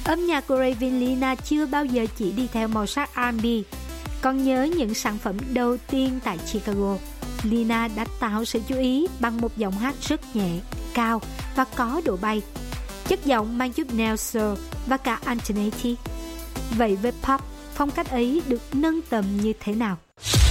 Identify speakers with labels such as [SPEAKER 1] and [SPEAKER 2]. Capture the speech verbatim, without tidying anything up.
[SPEAKER 1] Âm nhạc của Raven Lina chưa bao giờ chỉ đi theo màu sắc R and B. Còn nhớ những sản phẩm đầu tiên tại Chicago, Lina đã tạo sự chú ý bằng một giọng hát rất nhẹ, cao và có độ bay. Chất giọng mang chút neo soul và cả alternative. Vậy với pop, phong cách ấy được nâng tầm như thế nào?